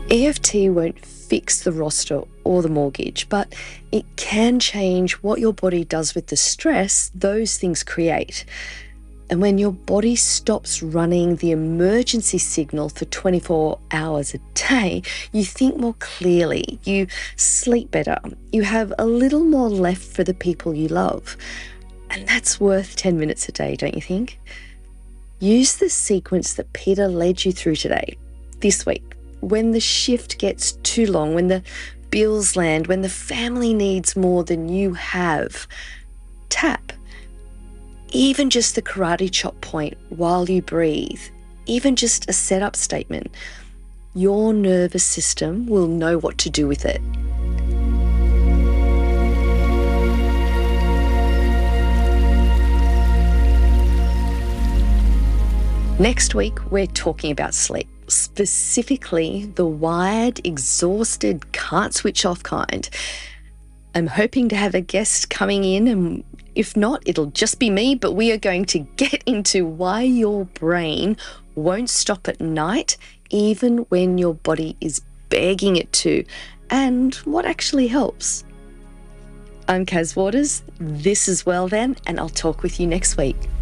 EFT won't fix the roster or the mortgage, but it can change what your body does with the stress those things create. And when your body stops running the emergency signal for 24 hours a day, you think more clearly, you sleep better, you have a little more left for the people you love. And that's worth 10 minutes a day, don't you think? Use the sequence that Peter led you through today, this week. When the shift gets too long, when the bills land, when the family needs more than you have, tap. Even just the karate chop point while you breathe, even just a setup statement, your nervous system will know what to do with it. Next week, we're talking about sleep. Specifically the wired, exhausted, can't switch off kind. I'm hoping to have a guest coming in, and if not, it'll just be me, but we are going to get into why your brain won't stop at night even when your body is begging it to, and what actually helps. I'm Kaz Waters, this is Well Then, and I'll talk with you next week.